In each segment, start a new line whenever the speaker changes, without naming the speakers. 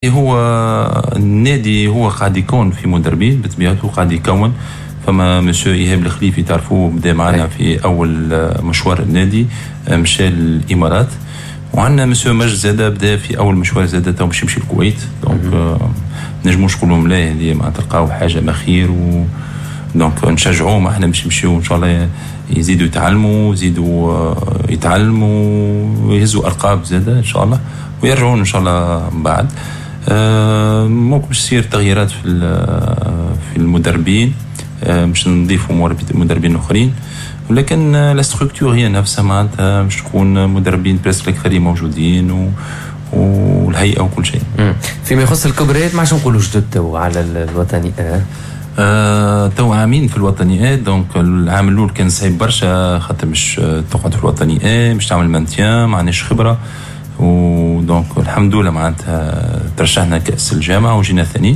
هو النادي هو قاعد يكون في مدربين بطبيعته، قاعد يكون. فما مسيو إيهاب الخليفي تعرفوه بدا معنا في أول مشوار النادي، مشى الإمارات. وعندنا مسيو مجد زاده بدا في أول مشوار زاده تو باش يمشي الكويت. دونك نجموش نقولوا ملاه اللي ما تلقاو حاجة ما خير، دونك نشجعوهم احنا باش يمشيو ان شاء الله يزيدوا يتعلموا، ويهزوا ألقاب زاده ان شاء الله، ويرجعون ان شاء الله من بعد. ممكن تصير تغييرات في المدربين، مش نضيفوا مدربين اخرين، ولكن لا ستركتور هي نفسها معناتها مش تكون مدربين بريسك الاكثرين موجودين والهيئه وكل شيء.
فيما يخص الكبريات ما عادش نقولوا جدد تو على الوطنيات.
تو عامين في الوطنيات. دونك العام الاول كان صعيب برشا، خاطر مش تقعد في الوطنيات، مش تعمل مانتيان، ما عندناش خبره. ودونك الحمد لله معناتها ترشحنا كأس الجامعة وجينا ثاني.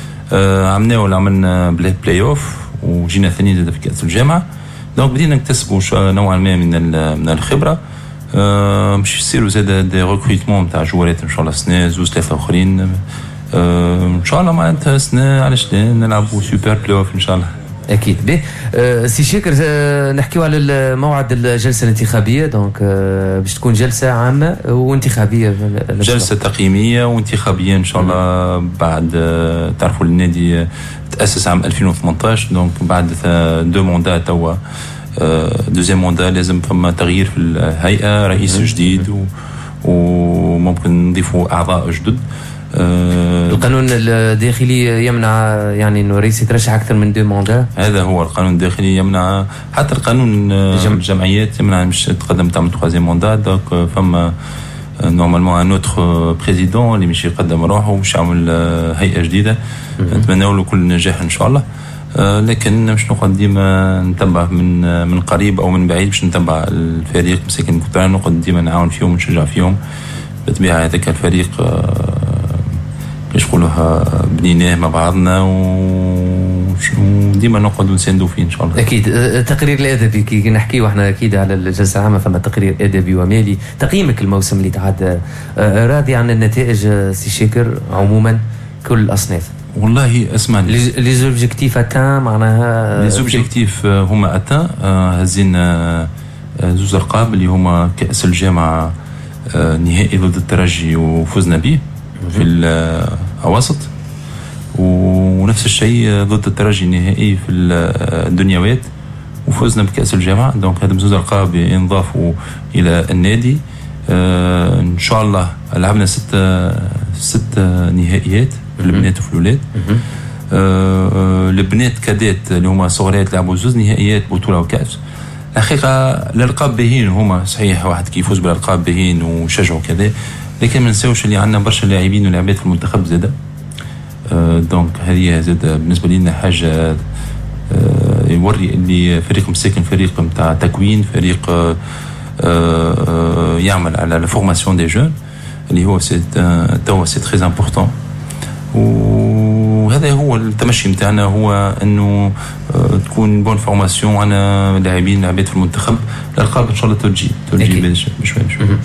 عملنا بلاي اوف وجينا ثاني زاد في كأس الجامعة. دونك بدينا نكتسبوا نوعا ما من الخبرة. مش يصيروا زاد دي ريكروتمون نتاع جوارات ان شاء الله سنة زوز ثلاثة اخرين ان شاء الله معناتها سنة، علاش نلعبوا سوبر بلاي اوف ان شاء الله.
اكيد. به سي شاكر، نحكيو على موعد الجلسه الانتخابيه. دونك باش تكون جلسه عامه وانتخابيه،
جلسه تقييميه وانتخابيه ان شاء الله. بعد تعرفوا النادي تاسس عام 2018، دونك بعد 2 موندا توا دوزيام موندا لازم فما تغيير في الهيئه، رئيس جديد وممكن نضيفوا اعضاء جدد.
القانون الداخلي يمنع يعني انه الرئيس يترشح اكثر من 2 موندا.
هذا هو القانون الداخلي يمنع، حتى القانون الجمعيات يمنع مش تقدم تعمل 3 موندا. دونك فما نورمالمون ان اوتر بريزيدون اللي مش يقدم روحه ومش يعمل هيئه جديده. نتمنى له كل نجاح ان شاء الله. لكن مش نقعد ديما نتبع من قريب او من بعيد، باش نتبع الفريق مساكن كنت نقعد ديما نعاون فيهم ونشجع فيهم. بالطبيعه هذاك الفريق كيش نقولوها بنيناه مع بعضنا وديما نقعد ونساندو فيه ان شاء الله.
اكيد. التقرير الادبي كي نحكيو احنا اكيد على الجلسه العامه، فما تقرير ادبي ومالي. تقييمك الموسم اللي تعدى، راضي عن النتائج سي شاكر عموما كل الاصناف؟
والله اسمعني،
لي زوبجيكتيف اتان معناها
لي زوبجيكتيف هما اتان. هزين 2 ألقاب اللي هما كأس الجامعة نهائي ضد الترجي وفزنا به في الأواسط، ونفس الشيء ضد الترجي نهائي في الدنيوات وفزنا بكأس الجامعة. دونك هذا 2 ألقاب ينضافوا إلى النادي. إن شاء الله لعبنا 6 نهائيات في البنات وفي الولاد. البنات كادات اللي هما صغريات لعبوا 2 نهائيات بطولة وكأس. الحقيقة الألقاب باهين هما صحيح، واحد كي يفوز بالألقاب باهين وشجعوا كذا، لكن ما نساوش اللي عندنا برشا لاعبين ولاعبات في المنتخب زاده. دونك هذه زاده بالنسبه لنا حاجه يوري اللي فريق مساكن فريق نتاع تكوين، فريق يعمل على لا فورماسيون دي جون اللي هو توا سي تري امبورطون. وهذا هو التمشي نتاعنا، هو انه تكون بون فورماسيون. انا لاعبين لاعبات في المنتخب، الالقاب ان شاء الله تجي بشوي.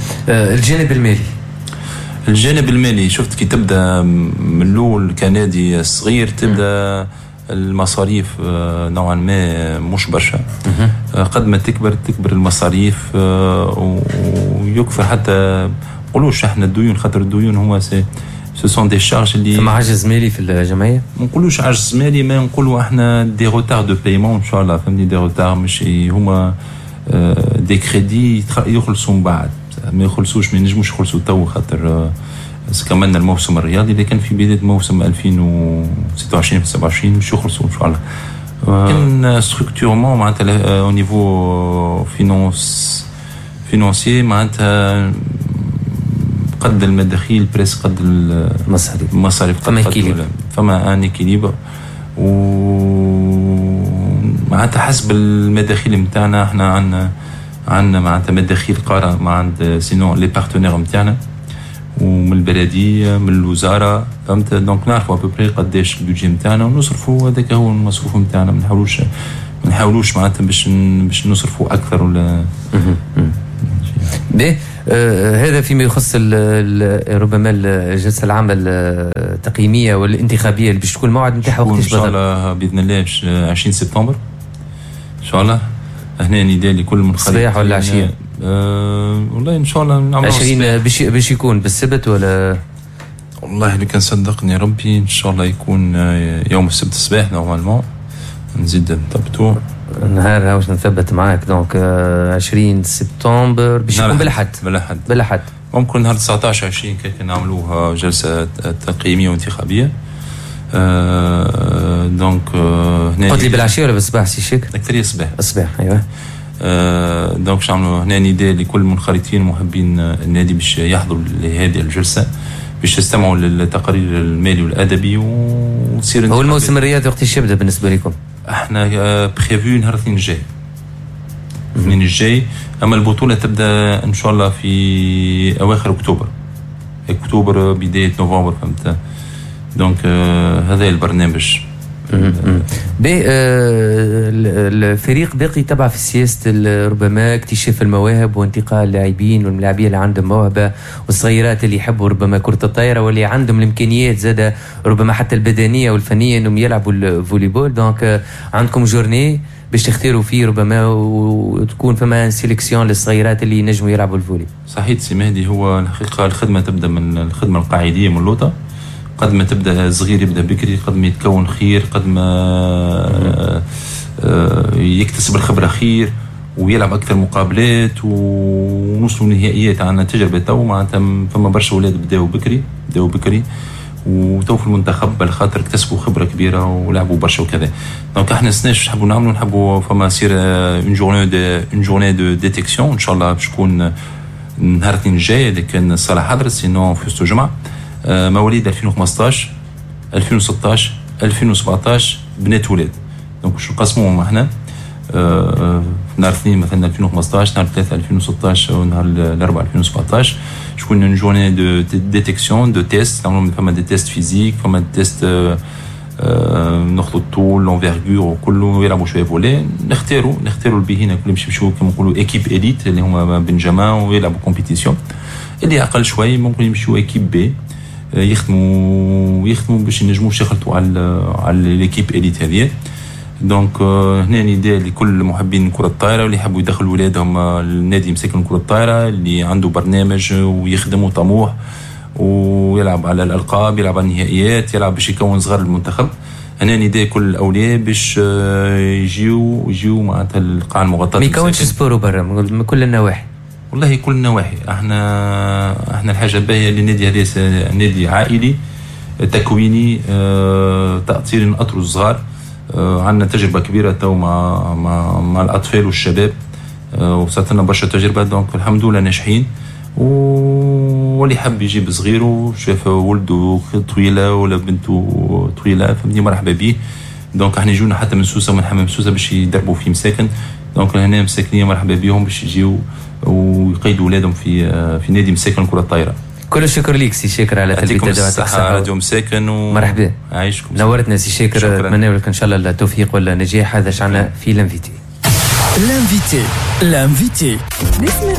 الجانب المالي شفت كي تبدا من الاول كنادي صغير، تبدا المصاريف نوعا ما مش برشا. قد ما تكبر المصاريف ويكثر حتى نقولوش احنا الديون، خاطر الديون هما سو سون دي شارج اللي
ما عجز مالي في الجمعيه.
ما نقولوش عجز مالي، ما نقولوا احنا دي روتار دو بايمون ان شاء الله. فهمني دي روتار مش هما دي كريدي يخلصوا من بعد، ما يخلصوش، ما ينجموش يخلصوا تو خاطر كملنا الموسم الرياضي. لكن في بداية موسم 2026 27 مش يخلصوا ان شاء الله. كان ستركتورمون معناتها او نيفو فينانسي معناتها قد المداخيل بريس قد المصاريف فما ان اكيليبر. و معناتها حسب المداخيل نتاعنا احنا عندنا معناتها مداخيل قاره مع عند سينو لي بارتنير نتاعنا ومن البلديه من الوزاره، فهمت. دونك نعرفوا ابوبري قداش البيدجي نتاعنا ونصرفوا، هذاك هو المصروف نتاعنا. ما نحاولوش معناتها باش نصرفوا اكثر ولا.
هذا فيما يخص ربما الجلسه العامه التقييميه والانتخابيه اللي باش تكون الموعد نتاعها وقتاش
ان شاء الله باذن الله 20 سبتمبر ان شاء الله. هنا نداء لكل منخرطين.
صباح ولا عشيه؟
والله ان شاء الله نعملوا
20 باش يكون بالسبت ولا؟
والله اللي كان صدقني ربي ان شاء الله يكون يوم السبت الصباح نورمالمون. نزيد نثبتوا
نهار واش نثبت معاك. دونك 20 سبتمبر باش يكون بالأحد.
ممكن نهار 19 20 كيف نعملوها جلسه تقييميه وانتخابيه. دونك هنا
قلت لي بالعشيه ولا بالصباح سي شيك؟
اكثر
الصباح ايوه.
دونك باش نعملوا هنا نداء لكل منخرطين ومحبين النادي باش يحضروا لهذه الجلسه باش يستمعوا للتقارير المالي والادبي وتصير.
هو الموسم الرياضي وقتاش يبدا بالنسبه لكم؟
احنا بريفو نهار الاثنين الجاي. اما البطوله تبدا ان شاء الله في اواخر اكتوبر بدايه نوفمبر فهمت. دونك هذا البرنامج.
الفريق باقي تبع في سياسة ربما اكتشاف المواهب وانتقاء اللاعبين واللاعبين اللي عندهم موهبة والصغيرات اللي يحبوا ربما كرة الطائرة واللي عندهم الإمكانيات زادة ربما حتى البدنية والفنية انهم يلعبوا الفوليبول. دونك عندكم جورني باش تختاروا فيه ربما وتكون فما سيليكسيون للصغيرات اللي ينجموا يلعبوا الفولي.
صحيح سي مهدي. هو الحقيقة الخدمة تبدأ من الخدمة القاعدية من اللوطة. قد ما تبدا صغير يبدا بكري قد ما يتكون خير قد ما يكتسب الخبره خير ويلعب اكثر مقابلات ونوصلوا نهائيات. عندنا تجربه تو معناتها فما برشا اولاد بداوا بكري وتو في المنتخب بالخاطر اكتسبوا خبره كبيره ولعبوا برشا وكذا. دونك احنا السناش نحبوا نحبوا فما يصير اون جورني دو ديتيكسيون ان شاء الله باش تكون نهار الاثنين الجاي اذا كان الصلاه حضرت سينو في الجمعه. مواليد 2015 2016 2017 بنات ولاد. دونك باش نقسموهم احنا نهار اثنين مثلا 2015 نهار ثلاثة 2016 ونهار الاربعاء 2017 شكون اون جورني دو ديتيكسيون دو تيست. نعملوا فما دي تيست فيزيك فما دي تيست ناخذوا الطول لونفيرغور وكله يلعبوا شويه فولي. نختاروا البهينه كلهم يمشيو كما نقولوا ايكيب اليت اللي هما بنجامان ويلعبوا كومبيتيسيون. اللي اقل شوي ممكن يمشيو ايكيب بي يخدموا باش ينجموش يخلطوا على ليكيب اليت هذه. دونك هنا نداء لكل محبين كرة الطائرة واللي يحبوا يدخلوا ولادهم النادي مساكن كرة الطائرة اللي عنده برنامج ويخدموا طموح ويلعب على الألقاب يلعب على النهائيات يلعب باش يكون صغار المنتخب. هنا نداء كل الأولياء باش يجيو معناتها القاعة المغطاة.
ما يكونش سبورو برا من كل النواحي.
والله كل النواحي. احنا الحاجه الباهيه اللي النادي هذا نادي عائلي تكويني تاثير الاطر الصغار. عندنا تجربه كبيره تو مع الاطفال والشباب وصلت لنا برشا تجربه. دونك الحمد لله ناجحين. واللي حب يجيب صغيره شاف ولده طويله ولا بنته طويله فهمني مرحبا به. دونك احنا يجونا حتى من سوسه ومن حمام سوسه باش يدربوا في مساكن. دونك هنا مساكنين مرحبا بهم باش يجيو ويقيدوا اولادهم في نادي مساكن كرة الطائرة.
كل الشكر ليك سي شاكر على تلبية الصحة
راديو مساكن
مرحبا
عايشكم
نورتنا سي شاكر. نتمنى لك ان شاء الله التوفيق والنجاح. هذا شعنا في لانفيتي.